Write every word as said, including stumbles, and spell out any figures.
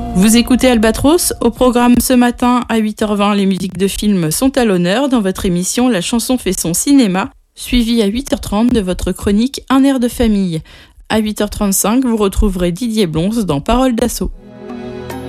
Vous écoutez Albatros, au programme ce matin à huit heures vingt, les musiques de films sont à l'honneur dans votre émission La chanson fait son cinéma, suivi à huit heures trente de votre chronique Un air de famille. À huit heures trente-cinq, vous retrouverez Didier Blonze dans Parole d'assaut.